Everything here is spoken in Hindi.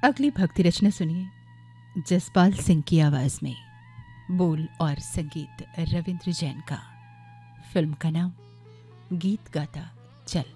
अगली भक्ति रचना सुनिए जसपाल सिंह की आवाज में। बोल और संगीत रविंद्र जैन का। फिल्म का नाम गीत गाता चल।